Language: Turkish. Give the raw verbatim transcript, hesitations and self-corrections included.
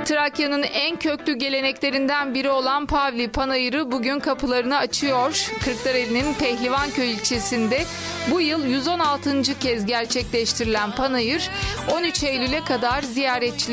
Trakya'nın en köklü geleneklerinden biri olan Pavli Panayırı bugün kapılarını açıyor. Kırklareli'nin Pehlivanköy ilçesinde bu yıl yüz on altıncı kez gerçekleştirilen Panayır on üç Eylül'e kadar ziyaretçileri